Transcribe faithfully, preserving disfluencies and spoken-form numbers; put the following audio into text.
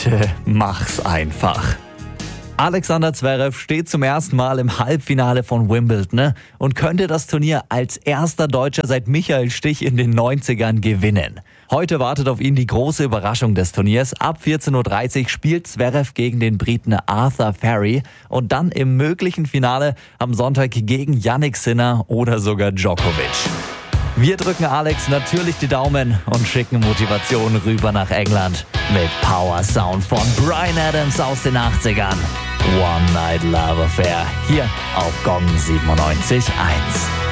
Bitte mach's einfach. Alexander Zverev steht zum ersten Mal im Halbfinale von Wimbledon, ne? Und könnte das Turnier als erster Deutscher seit Michael Stich in den neunzigern gewinnen. Heute wartet auf ihn die große Überraschung des Turniers. Ab vierzehn Uhr dreißig spielt Zverev gegen den Briten Arthur Ferry und dann im möglichen Finale am Sonntag gegen Jannik Sinner oder sogar Djokovic. Wir drücken Alex natürlich die Daumen und schicken Motivation rüber nach England mit Power Sound von Bryan Adams aus den achtzigern. One Night Love Affair hier auf Gong siebenundneunzig Komma eins.